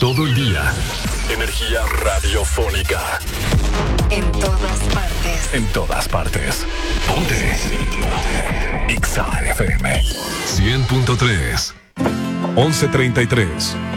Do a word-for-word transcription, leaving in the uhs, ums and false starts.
todo el día. Energía radiofónica. En todas partes. En todas partes. Ponte. Ixa F M. cien punto tres. once treinta y tres.